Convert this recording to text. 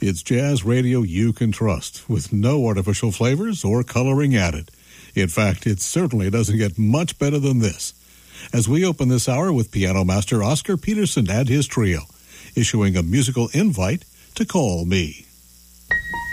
It's jazz radio you can trust, with no artificial flavors or coloring added. In fact, it certainly doesn't get much better than this. As we open this hour with piano master Oscar Peterson and his trio, issuing a musical invite to call me.